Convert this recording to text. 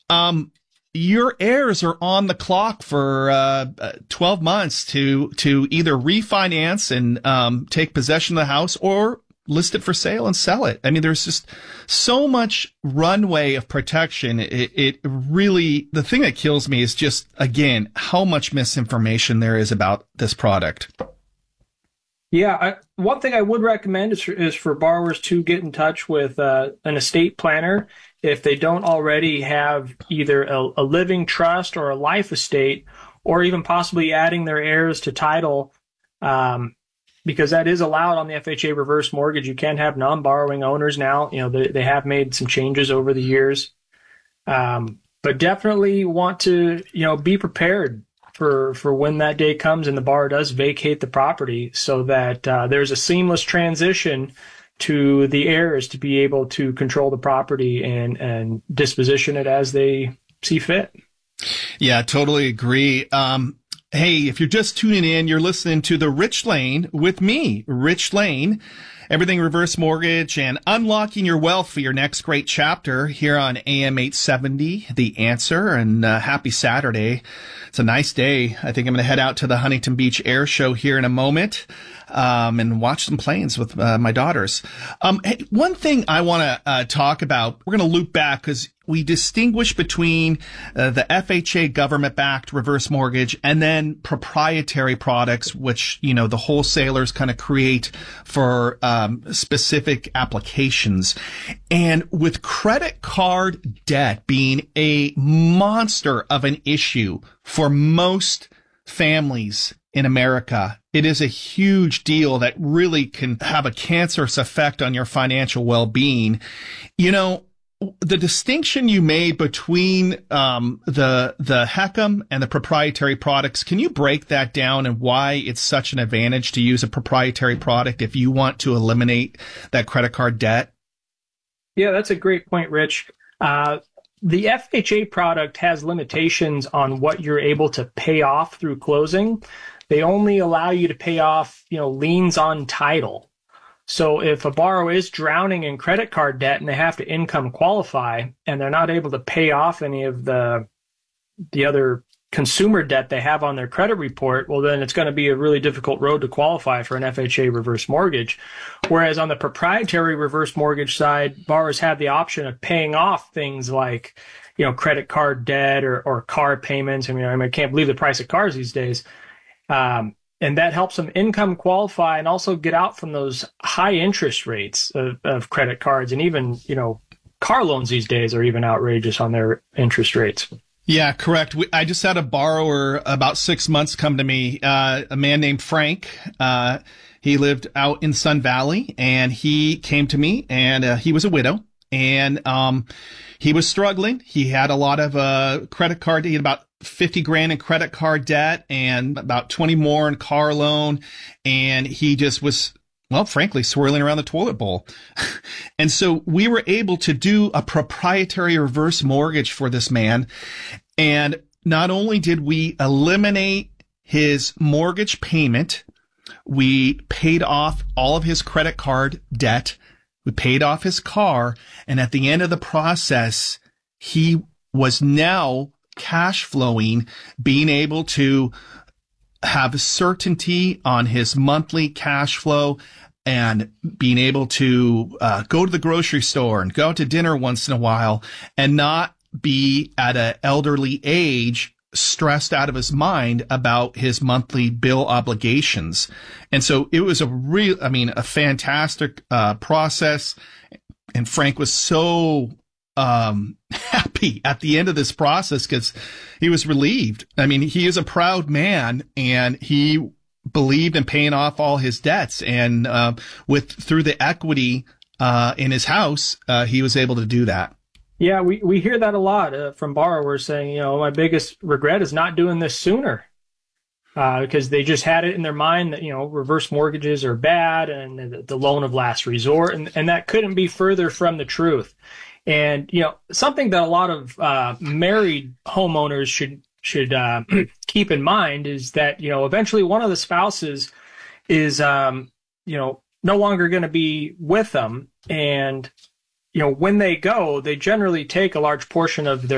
Your heirs are on the clock for 12 months to either refinance and take possession of the house or list it for sale and sell it. I mean, there's just so much runway of protection. It really, the thing that kills me is just, again, how much misinformation there is about this product. Yeah, one thing I would recommend is for borrowers to get in touch with an estate planner if they don't already have either a living trust or a life estate, or even possibly adding their heirs to title, because that is allowed on the FHA reverse mortgage. You can have non-borrowing owners now. You know, they have made some changes over the years, but definitely want to, you know, be prepared for when that day comes and the borrower does vacate the property, so that there's a seamless transition to the heirs to be able to control the property and disposition it as they see fit. Yeah, totally agree. Hey, if you're just tuning in, you're listening to The Rich Lane with me, Rich Lane. Everything reverse mortgage and unlocking your wealth for your next great chapter here on AM 870, The Answer. And happy Saturday. It's a nice day. I think I'm going to head out to the Huntington Beach Air Show here in a moment and watch some planes with my daughters. Hey, one thing I want to talk about, we're going to loop back because we distinguish between the FHA government-backed reverse mortgage and then proprietary products, which, you know, the wholesalers kind of create for specific applications. And with credit card debt being a monster of an issue for most families in America, it is a huge deal that really can have a cancerous effect on your financial well-being. You know, the distinction you made between the HECM and the proprietary products, can you break that down and why it's such an advantage to use a proprietary product if you want to eliminate that credit card debt? Yeah, that's a great point, Rich. The FHA product has limitations on what you're able to pay off through closing. They only allow you to pay off, you know, liens on title. So if a borrower is drowning in credit card debt and they have to income qualify and they're not able to pay off any of the other consumer debt they have on their credit report, well, then it's going to be a really difficult road to qualify for an FHA reverse mortgage. Whereas on the proprietary reverse mortgage side, borrowers have the option of paying off things like, you know, credit card debt or car payments. I mean, I can't believe the price of cars these days. And that helps them income qualify and also get out from those high interest rates of credit cards. And even, you know, car loans these days are even outrageous on their interest rates. Yeah, correct. I just had a borrower about 6 months come to me, a man named Frank. He lived out in Sun Valley, and he came to me, and he was a widow, and he was struggling. He had a lot of credit card. He had about 50 grand in credit card debt and about 20 more in car loan. And he just was, well, frankly, swirling around the toilet bowl. And so we were able to do a proprietary reverse mortgage for this man. And not only did we eliminate his mortgage payment, we paid off all of his credit card debt. We paid off his car. And at the end of the process, he was now cash flowing, being able to have certainty on his monthly cash flow and being able to go to the grocery store and go out to dinner once in a while and not be at an elderly age stressed out of his mind about his monthly bill obligations. And so it was a fantastic process. And Frank was so happy at the end of this process because he was relieved. I mean, he is a proud man and he believed in paying off all his debts. And through the equity in his house, he was able to do that. Yeah, we hear that a lot from borrowers saying, you know, my biggest regret is not doing this sooner, because they just had it in their mind that, you know, reverse mortgages are bad and the loan of last resort. And that couldn't be further from the truth. And, you know, something that a lot of married homeowners should keep in mind is that, you know, eventually one of the spouses is, you know, no longer going to be with them. And, you know, when they go, they generally take a large portion of their